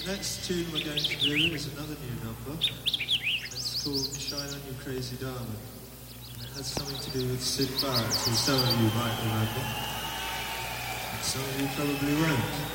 Next tune we're going to do is another new number. It's called Shine On You Crazy Diamond. And it has something to do with Syd Barrett, who some of you might remember, and some of you probably won't.